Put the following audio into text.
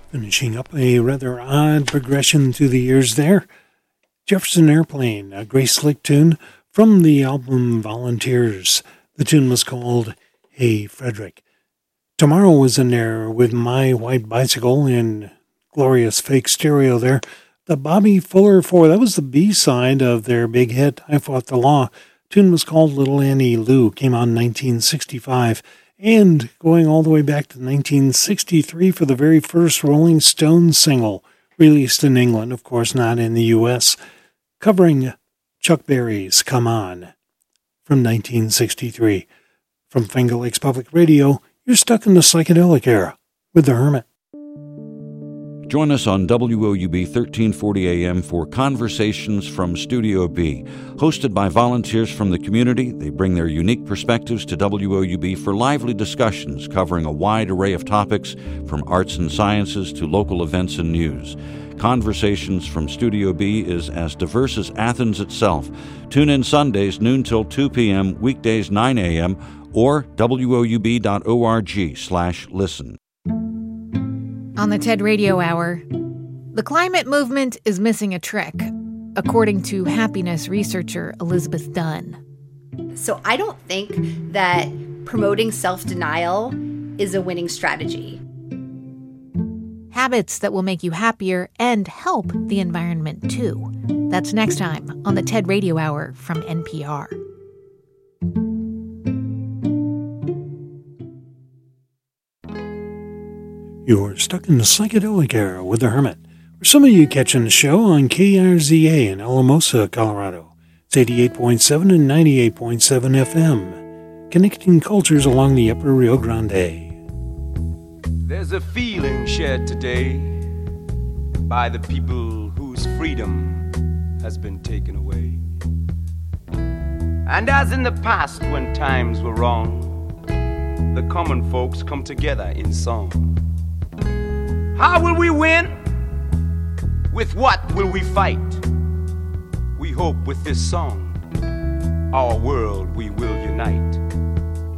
Finishing up a rather odd progression through the years there. Jefferson Airplane, a Grace Slick tune from the album Volunteers. The tune was called Hey Frederick. Tomorrow was in there with My White Bicycle in glorious fake stereo there. The Bobby Fuller 4, that was the B-side of their big hit, I Fought the Law. The tune was called Little Annie Lou, came out in 1965. And going all the way back to 1963 for the very first Rolling Stones single, released in England, of course not in the U.S., covering Chuck Berry's Come On from 1963. From Finger Lakes Public Radio, you're stuck in the psychedelic era with The Hermit. Join us on WOUB 1340 AM for Conversations from Studio B. Hosted by volunteers from the community, they bring their unique perspectives to WOUB for lively discussions covering a wide array of topics from arts and sciences to local events and news. Conversations from Studio B is as diverse as Athens itself. Tune in Sundays noon till 2 p.m., weekdays 9 a.m., or woub.org/listen. On the TED Radio Hour, the climate movement is missing a trick, according to happiness researcher Elizabeth Dunn. So I don't think that promoting self-denial is a winning strategy. Habits that will make you happier and help the environment, too. That's next time on the TED Radio Hour from NPR. You're stuck in the psychedelic era with The Hermit. For some of you catching the show on KRZA in Alamosa, Colorado, it's 88.7 and 98.7 FM, connecting cultures along the upper Rio Grande. There's a feeling shared today by the people whose freedom has been taken away. And as in the past when times were wrong, the common folks come together in song. How will we win? With what will we fight? We hope with this song, our world we will unite.